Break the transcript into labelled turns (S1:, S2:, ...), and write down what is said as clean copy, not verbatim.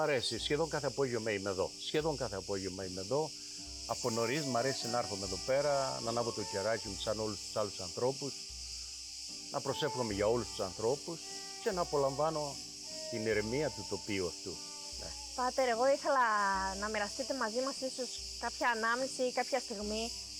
S1: Αρέσει, σχεδόν κάθε απόγευμα είμαι εδώ. Σχεδόν κάθε απόγευμα είμαι εδώ. Από νωρίς μου αρέσει να έρχομαι εδώ πέρα, να ανάβω το κεράκι μου σαν όλους τους άλλους ανθρώπους, να προσεύχομαι για όλους τους ανθρώπους και να απολαμβάνω την ηρεμία του τοπίου αυτού.
S2: Πάτερ, εγώ ήθελα να μοιραστείτε μαζί μας ίσως κάποια ανάμνηση ή κάποια στιγμή